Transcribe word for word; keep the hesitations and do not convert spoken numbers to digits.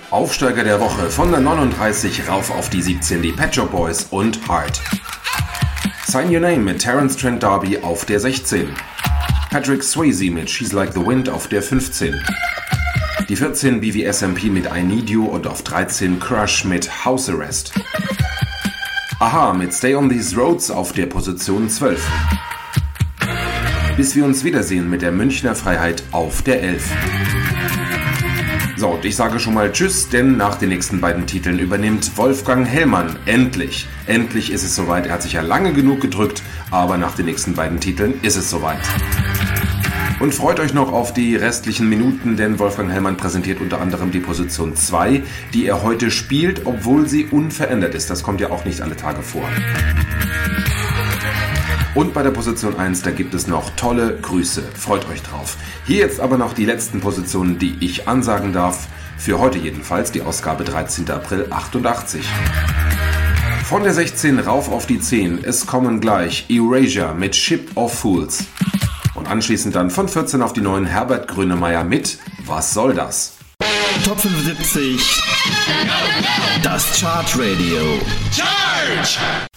Aufsteiger der Woche von der neununddreißig rauf auf die siebzehn, die Pet Shop Boys und Heart. Sign Your Name mit Terence Trent D'Arby auf der sechzehn. Patrick Swayze mit She's Like the Wind auf der fünfzehn. Die vierzehn B V S M P mit I Need You und auf dreizehn Crush mit House Arrest. Aha mit Stay on These Roads auf der Position zwölf. Bis wir uns wiedersehen mit der Münchner Freiheit auf der elf. So, und ich sage schon mal Tschüss, denn nach den nächsten beiden Titeln übernimmt Wolfgang Hellmann. Endlich, endlich ist es soweit. Er hat sich ja lange genug gedrückt, aber nach den nächsten beiden Titeln ist es soweit. Und freut euch noch auf die restlichen Minuten, denn Wolfgang Hellmann präsentiert unter anderem die Position zwei, die er heute spielt, obwohl sie unverändert ist. Das kommt ja auch nicht alle Tage vor. Und bei der Position eins, da gibt es noch tolle Grüße. Freut euch drauf. Hier jetzt aber noch die letzten Positionen, die ich ansagen darf. Für heute jedenfalls, die Ausgabe dreizehnten April achtundachtzig. Von der sechzehn rauf auf die zehn. Es kommen gleich Erasure mit Ship of Fools. Und anschließend dann von vierzehn auf die neun Herbert Grönemeyer mit Was soll das? Top fünfundsiebzig. Das Chart Radio. Charge!